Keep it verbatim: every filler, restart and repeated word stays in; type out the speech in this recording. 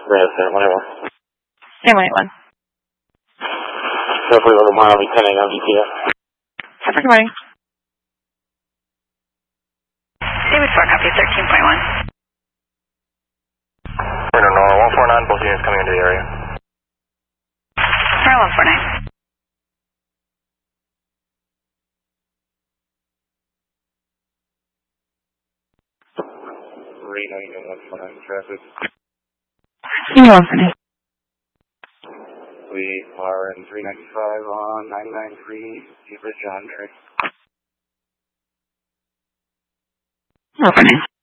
Grand San one eight one. San one eight one. Definitely a little mile returning on G P S. Good morning. David four, copy thirteen point one. Radar Nora one four nine, both units coming into the area. Nora one four nine. Reno Unit one four nine, traffic. Unit one four nine. We are in three ninety-five on nine ninety-three, Jupiter John Mary. one four nine.